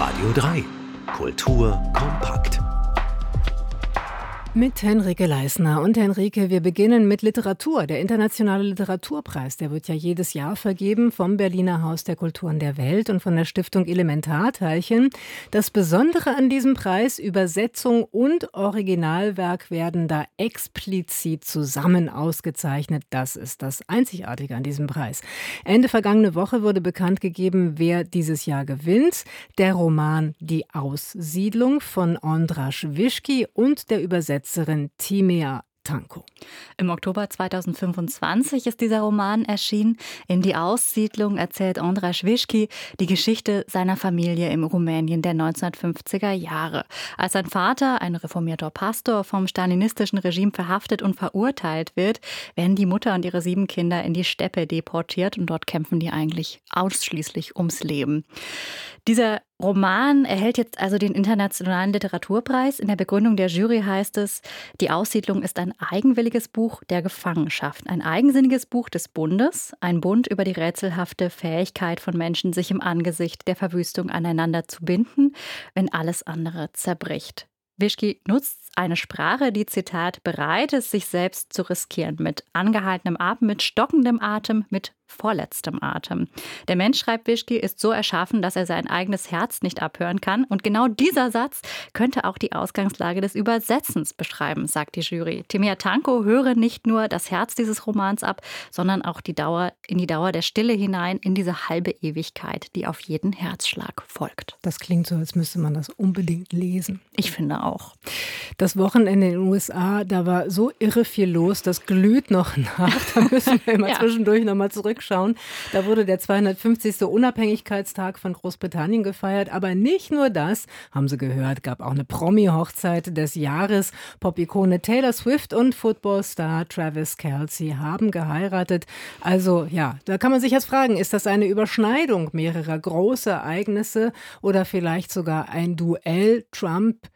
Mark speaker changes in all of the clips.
Speaker 1: Radio 3. Kultur kompakt.
Speaker 2: Mit Henrike Leisner. Und Henrike, wir beginnen mit Literatur. Der Internationale Literaturpreis, der wird ja jedes Jahr vergeben vom Berliner Haus der Kulturen der Welt und von der Stiftung Elementarteilchen. Das Besondere an diesem Preis: Übersetzung und Originalwerk werden da explizit zusammen ausgezeichnet. Das ist das Einzigartige an diesem Preis. Ende vergangene Woche wurde bekannt gegeben, wer dieses Jahr gewinnt. Der Roman Die Aussiedlung von Ondřej Vyšký und der Übersetzerin Timea Tanko.
Speaker 3: Im Oktober 2025 ist dieser Roman erschienen. In Die Aussiedlung erzählt Ondřej Vyšký die Geschichte seiner Familie im Rumänien der 1950er Jahre. Als sein Vater, ein reformierter Pastor, vom stalinistischen Regime verhaftet und verurteilt wird, werden die Mutter und ihre 7 Kinder in die Steppe deportiert und dort kämpfen die eigentlich ausschließlich ums Leben. Dieser Roman erhält jetzt also den Internationalen Literaturpreis. In der Begründung der Jury heißt es, Die Aussiedlung ist ein eigenwilliges Buch der Gefangenschaft, ein eigensinniges Buch des Bundes, ein Bund über die rätselhafte Fähigkeit von Menschen, sich im Angesicht der Verwüstung aneinander zu binden, wenn alles andere zerbricht. Vyšký nutzt eine Sprache, die, Zitat, bereit ist, sich selbst zu riskieren, mit angehaltenem Atem, mit stockendem Atem, mit vorletztem Atem. Der Mensch, schreibt Vyšký, ist so erschaffen, dass er sein eigenes Herz nicht abhören kann. Und genau dieser Satz könnte auch die Ausgangslage des Übersetzens beschreiben, sagt die Jury. Timea Tanko höre nicht nur das Herz dieses Romans ab, sondern auch in die Dauer der Stille hinein, in diese halbe Ewigkeit, die auf jeden Herzschlag folgt.
Speaker 2: Das klingt so, als müsste man das unbedingt lesen.
Speaker 3: Ich finde auch.
Speaker 2: Das Wochenende in den USA, da war so irre viel los, das glüht noch nach. Da müssen wir immer zwischendurch nochmal zurückschauen. Da wurde der 250. Unabhängigkeitstag von Großbritannien gefeiert. Aber nicht nur das, haben Sie gehört, gab auch eine Promi-Hochzeit des Jahres. Pop-Ikone Taylor Swift und Footballstar Travis Kelce haben geheiratet. Also ja, da kann man sich jetzt fragen, ist das eine Überschneidung mehrerer großer Ereignisse oder vielleicht sogar ein Duell Trump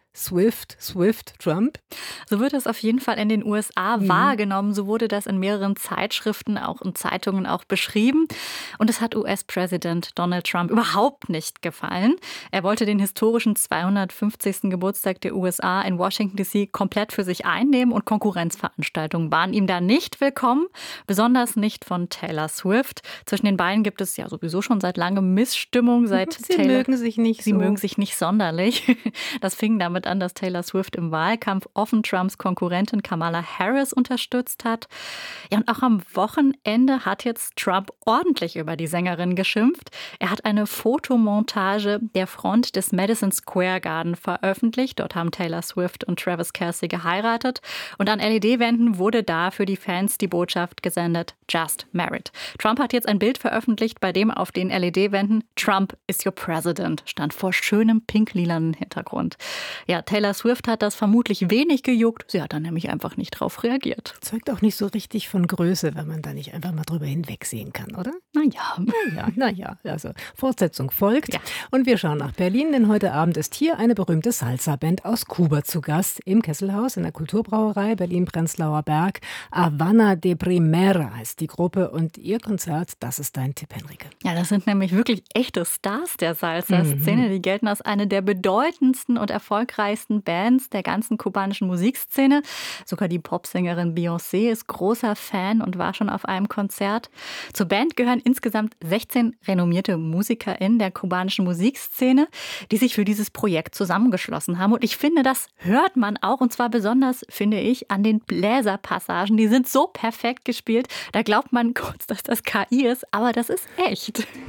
Speaker 2: Trump?
Speaker 3: So wird es auf jeden Fall in den USA wahrgenommen. So wurde das in mehreren Zeitschriften auch und Zeitungen auch beschrieben. Und es hat US-Präsident Donald Trump überhaupt nicht gefallen. Er wollte den historischen 250. Geburtstag der USA in Washington D.C. komplett für sich einnehmen und Konkurrenzveranstaltungen waren ihm da nicht willkommen, besonders nicht von Taylor Swift. Zwischen den beiden gibt es ja sowieso schon seit langem Missstimmung.
Speaker 2: Sie mögen sich nicht
Speaker 3: sonderlich. Das fing damit an, dass Taylor Swift im Wahlkampf offen Trumps Konkurrentin Kamala Harris unterstützt hat. Ja, und auch am Wochenende hat jetzt Trump ordentlich über die Sängerin geschimpft. Er hat eine Fotomontage der Front des Madison Square Garden veröffentlicht. Dort haben Taylor Swift und Travis Kelce geheiratet. Und an LED-Wänden wurde da für die Fans die Botschaft gesendet: Just married. Trump hat jetzt ein Bild veröffentlicht, bei dem auf den LED-Wänden Trump is your president stand vor schönem pink-lilanen Hintergrund. Ja, Taylor Swift hat das vermutlich wenig gejuckt. Sie hat dann nämlich einfach nicht drauf reagiert.
Speaker 2: Zeugt auch nicht so richtig von Größe, wenn man da nicht einfach mal drüber hinwegsehen kann, oder? Naja, also Fortsetzung folgt. Ja. Und wir schauen nach Berlin, denn heute Abend ist hier eine berühmte Salsa-Band aus Kuba zu Gast im Kesselhaus in der Kulturbrauerei Berlin-Prenzlauer Berg. Habana de Primera heißt die Gruppe und ihr Konzert, das ist dein Tipp, Henrike.
Speaker 3: Ja, das sind nämlich wirklich echte Stars der Salsa-Szene. Die gelten als eine der bedeutendsten und erfolgreichsten Bands der ganzen kubanischen Musikszene. Sogar die Popsängerin Beyoncé ist großer Fan und war schon auf einem Konzert. Zur Band gehören insgesamt 16 renommierte MusikerInnen der kubanischen Musikszene, die sich für dieses Projekt zusammengeschlossen haben. Und ich finde, das hört man auch. Und zwar besonders, finde ich, an den Bläserpassagen. Die sind so perfekt gespielt. Da glaubt man kurz, dass das KI ist, aber das ist echt.